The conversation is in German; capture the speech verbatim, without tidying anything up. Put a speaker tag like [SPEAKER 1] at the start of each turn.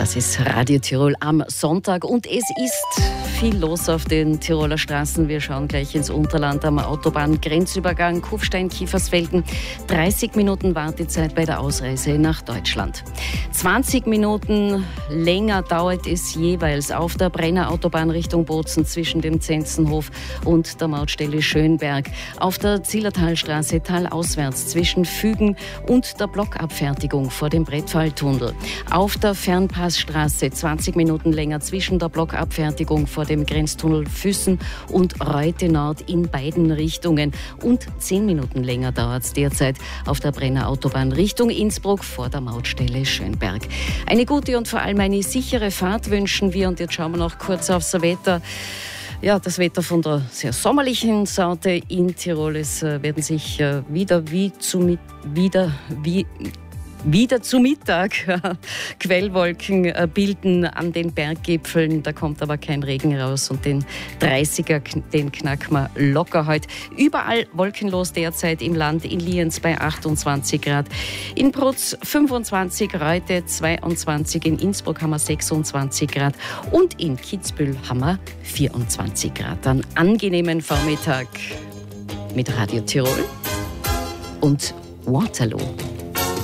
[SPEAKER 1] Das ist Radio Tirol am Sonntag und es ist viel los auf den Tiroler Straßen. Wir schauen gleich ins Unterland am Autobahngrenzübergang Kufstein-Kiefersfelden. dreißig Minuten Wartezeit bei der Ausreise nach Deutschland. zwanzig Minuten länger dauert es jeweils auf der Brenner Autobahn Richtung Bozen zwischen dem Zenzenhof und der Mautstelle Schönberg. Auf der Zillertalstraße talauswärts zwischen Fügen und der Blockabfertigung vor dem Brettfalltunnel. Auf der Fernpassstraße zwanzig Minuten länger zwischen der Blockabfertigung vor dem Grenztunnel Füssen und Reute Nord in beiden Richtungen. Und zehn Minuten länger dauert es derzeit auf der Brenner Autobahn Richtung Innsbruck vor der Mautstelle Schönberg. Eine gute und vor allem eine sichere Fahrt wünschen wir. Und jetzt schauen wir noch kurz aufs Wetter. Ja, das Wetter von der sehr sommerlichen Sorte in Tirol. Es werden sich wieder wie zu wieder wie Wieder zu Mittag Quellwolken bilden an den Berggipfeln. Da kommt aber kein Regen raus und den dreißiger, den knacken wir locker heute. Überall wolkenlos derzeit im Land, in Lienz bei achtundzwanzig Grad, in Prutz fünfundzwanzig, Reute zweiundzwanzig, in Innsbruck haben wir sechsundzwanzig Grad und in Kitzbühel haben wir vierundzwanzig Grad. Einen angenehmen Vormittag mit Radio Tirol und Waterloo.